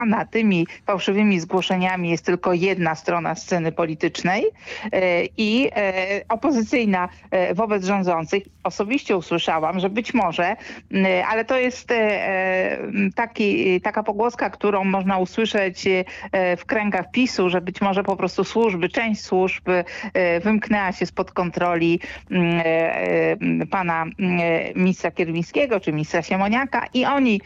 tymi fałszywymi zgłoszeniami jest tylko jedna strona sceny politycznej i opozycyjna wobec rządzących. Osobiście usłyszałam, że być może, ale to jest taka pogłoska, którą można usłyszeć w kręgach PiS-u, że być może po prostu część służb wymknęła się spod kontroli pana ministra Kierwińskiego czy ministra Siemoniaka i oni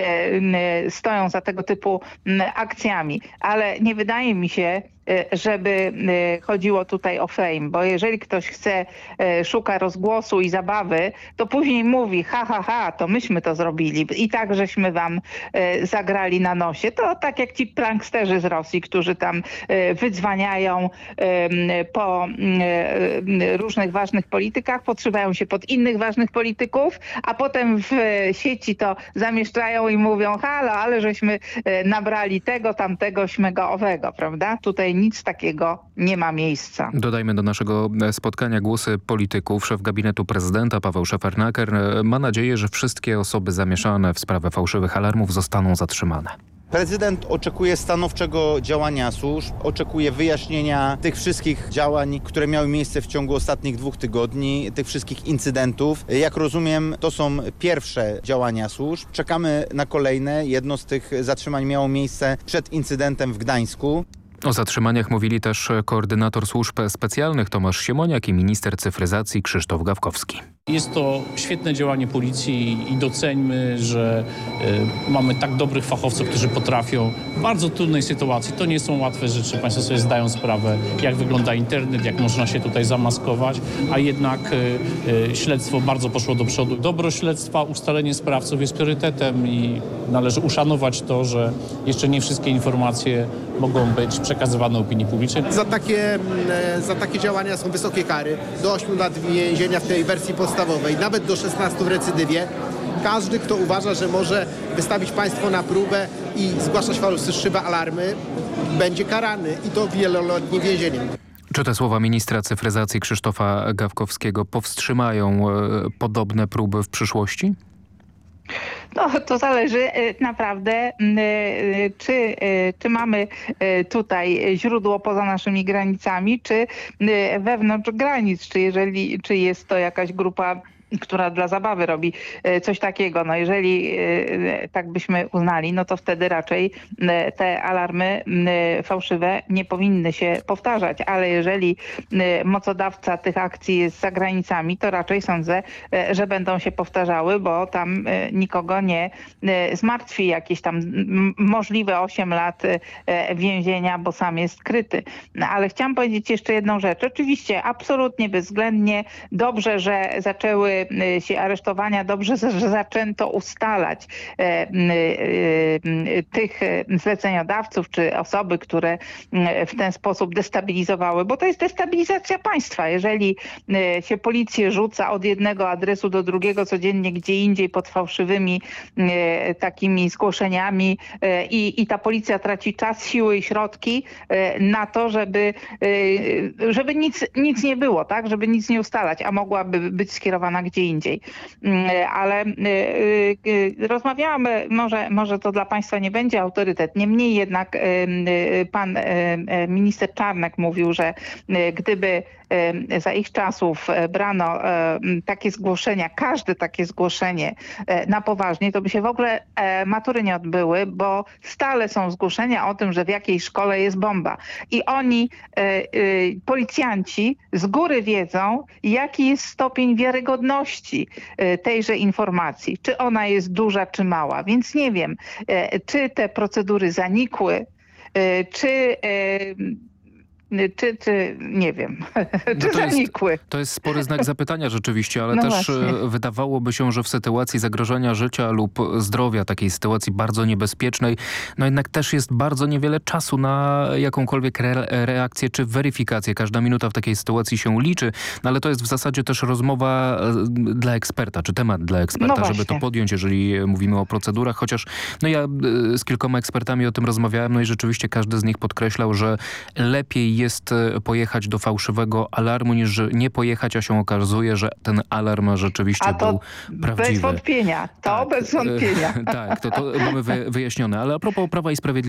stoją za tego typu akcjami. Ale nie wydaje mi się, żeby chodziło tutaj o fame, bo jeżeli ktoś szuka rozgłosu i zabawy, to później mówi to myśmy to zrobili i tak żeśmy wam zagrali na nosie. To tak jak ci pranksterzy z Rosji, którzy tam wydzwaniają po różnych ważnych politykach, podszywają się pod innych ważnych polityków, a potem w sieci to zamieszczają i mówią ale żeśmy nabrali tego, tamtego, śmego, owego, prawda? Tutaj nic takiego nie ma miejsca. Dodajmy do naszego spotkania głosy polityków. Szef gabinetu prezydenta Paweł Szefernaker ma nadzieję, że wszystkie osoby zamieszane w sprawę fałszywych alarmów zostaną zatrzymane. Prezydent oczekuje stanowczego działania służb, oczekuje wyjaśnienia tych wszystkich działań, które miały miejsce w ciągu ostatnich 2 tygodni, tych wszystkich incydentów. Jak rozumiem, to są pierwsze działania służb. Czekamy na kolejne. Jedno z tych zatrzymań miało miejsce przed incydentem w Gdańsku. O zatrzymaniach mówili też koordynator służb specjalnych Tomasz Siemoniak i minister cyfryzacji Krzysztof Gawkowski. Jest to świetne działanie policji i doceńmy, że mamy tak dobrych fachowców, którzy potrafią w bardzo trudnej sytuacji. To nie są łatwe rzeczy. Państwo sobie zdają sprawę, jak wygląda internet, jak można się tutaj zamaskować, a jednak śledztwo bardzo poszło do przodu. Dobro śledztwa, ustalenie sprawców jest priorytetem i należy uszanować to, że jeszcze nie wszystkie informacje mogą być przekazywane opinii publicznej. Za takie działania są wysokie kary. Do 8 lat więzienia w tej wersji podstawowej, nawet do 16 w recydywie. Każdy, kto uważa, że może wystawić państwo na próbę i zgłaszać fałszywe alarmy, będzie karany i to wieloletnie więzieniem. Czy te słowa ministra cyfryzacji Krzysztofa Gawkowskiego powstrzymają podobne próby w przyszłości? No, to zależy naprawdę, czy mamy tutaj źródło poza naszymi granicami, czy wewnątrz granic, czy jest to jakaś grupa, która dla zabawy robi coś takiego. No jeżeli tak byśmy uznali, no to wtedy raczej te alarmy fałszywe nie powinny się powtarzać. Ale jeżeli mocodawca tych akcji jest za granicami, to raczej sądzę, że będą się powtarzały, bo tam nikogo nie zmartwi jakieś tam możliwe 8 lat więzienia, bo sam jest kryty. No, ale chciałam powiedzieć jeszcze jedną rzecz. Oczywiście absolutnie bezwzględnie dobrze, że zaczęły się aresztowania, dobrze, że zaczęto ustalać tych zleceniodawców czy osoby, które w ten sposób destabilizowały, bo to jest destabilizacja państwa. Jeżeli się policję rzuca od jednego adresu do drugiego codziennie gdzie indziej pod fałszywymi takimi zgłoszeniami i ta policja traci czas, siły i środki na to, żeby nic nie było, tak? Żeby nic nie ustalać, a mogłaby być skierowana gdzie indziej. Ale rozmawiałam, może to dla państwa nie będzie autorytet, niemniej jednak pan minister Czarnek mówił, że gdyby za ich czasów brano takie zgłoszenia, każde takie zgłoszenie na poważnie, to by się w ogóle matury nie odbyły, bo stale są zgłoszenia o tym, że w jakiejś szkole jest bomba. I oni, policjanci, z góry wiedzą, jaki jest stopień wiarygodności tejże informacji. Czy ona jest duża, czy mała. Więc nie wiem, czy te procedury zanikły, czy nie wiem, czy zanikły. To jest spory znak zapytania rzeczywiście, ale no też właśnie. Wydawałoby się, że w sytuacji zagrożenia życia lub zdrowia, takiej sytuacji bardzo niebezpiecznej, no jednak też jest bardzo niewiele czasu na jakąkolwiek reakcję czy weryfikację. Każda minuta w takiej sytuacji się liczy, no ale to jest w zasadzie też rozmowa dla eksperta, czy temat dla eksperta, żeby to podjąć, jeżeli mówimy o procedurach, chociaż no ja z kilkoma ekspertami o tym rozmawiałem, no i rzeczywiście każdy z nich podkreślał, że lepiej jest pojechać do fałszywego alarmu niż nie pojechać, a się okazuje, że ten alarm rzeczywiście był prawdziwy. Bez wątpienia. To bez wątpienia. Tak, to mamy wyjaśnione. Ale a propos Prawa i Sprawiedliwości,